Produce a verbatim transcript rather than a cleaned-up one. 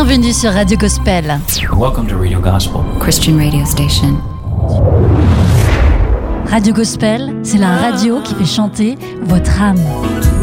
Bienvenue sur Radio Gospel. Welcome to Radio Gospel. Christian radio station. Radio Gospel, c'est la radio qui fait chanter votre âme.